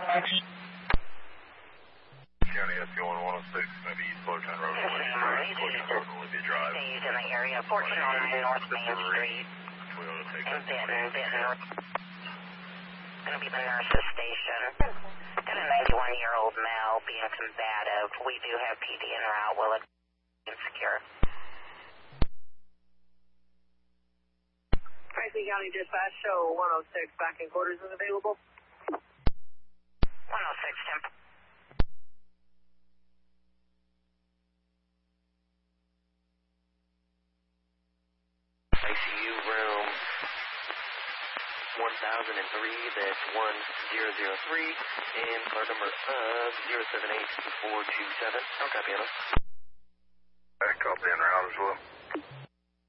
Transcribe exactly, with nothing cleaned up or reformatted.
County S Q one one oh six, maybe East Fullerton Road, Olivia Drive. He's in the area, fourteen oh nine North Main Street. Toyota In Texas. Benton, Benton. Going to be the nurse's station. And a ninety-one-year-old male being combative. We do have P D en route. Will it be secure? Franklin County Dispatch, show one oh six, back in quarters is available. one oh six, temp. I C U room one thousand three, that's one zero zero three, and card number of zero seven eight four two seven. I'll copy on it. Back copy en route as well.